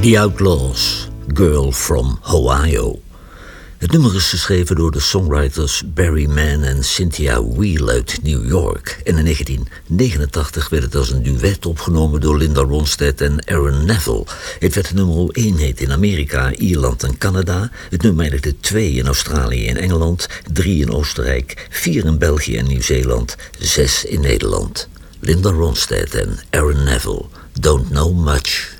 The Outlaws, Girl from Ohio. Het nummer is geschreven door de songwriters Barry Mann en Cynthia Weil uit New York. En in 1989 werd het als een duet opgenomen door Linda Ronstadt en Aaron Neville. Het werd nummer 1 hit in Amerika, Ierland en Canada. Het nummer eindigde 2 in Australië en Engeland, 3 in Oostenrijk, 4 in België en Nieuw-Zeeland, 6 in Nederland. Linda Ronstadt en Aaron Neville, Don't Know Much.